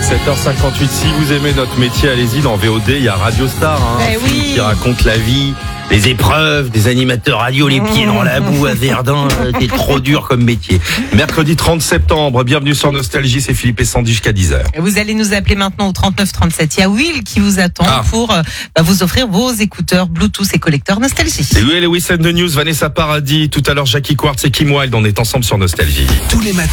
7h58, si vous aimez notre métier, allez-y, dans VOD, il y a Radio Star, qui raconte la vie, les épreuves, des animateurs radio, les pieds dans la boue à Verdun, c'est trop dur comme métier. Mercredi 30 septembre, bienvenue sur Nostalgie, c'est Philippe et Sandy jusqu'à 10h. Vous allez nous appeler maintenant au 39 37. Il y a Will qui vous attend pour vous offrir vos écouteurs Bluetooth et collecteurs Nostalgie. Et Will et Weekend de News, Vanessa Paradis, tout à l'heure Jackie Quartz et Kim Wilde, on est ensemble sur Nostalgie. Tous les matins.